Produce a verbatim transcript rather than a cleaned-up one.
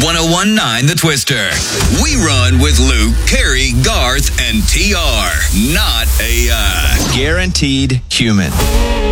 one oh one point nine The Twister. We run with Luke, Carrie, Garth, and T R. Not A I. Guaranteed human.